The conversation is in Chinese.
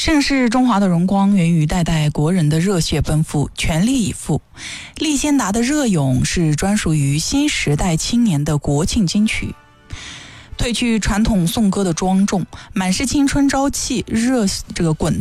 盛世中华的荣光源于代代国人的热血奔赴、全力以赴。利先达的热咏是专属于新时代青年的国庆金曲。褪去传统颂歌的庄重，满是青春朝气、滚